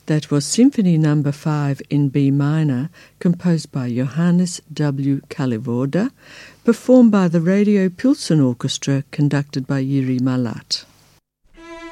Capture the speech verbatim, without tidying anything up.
That was Symphony Number five in B minor, composed by Johannes W. Kalivoda, performed by the Radio Pilsen Orchestra, conducted by Jiri Malat.